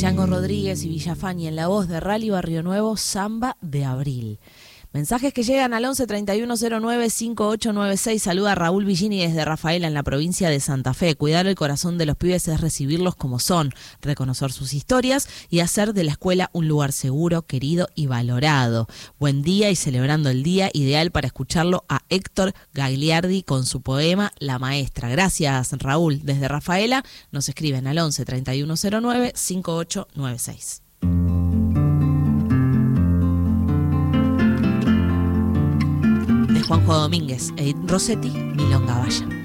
Chango Rodríguez y Villafañe en la voz de Rally Barrio Nuevo, Samba de Abril. Mensajes que llegan al 11 31 09 5896. Saluda Raúl Villini desde Rafaela, en la provincia de Santa Fe. Cuidar el corazón de los pibes es recibirlos como son, reconocer sus historias y hacer de la escuela un lugar seguro, querido y valorado. Buen día, y celebrando el día ideal para escucharlo a Héctor Gagliardi con su poema La Maestra. Gracias, Raúl. Desde Rafaela nos escriben al 11 31 09 5896. Juanjo Domínguez, Edith Rossetti, Milonga Valla.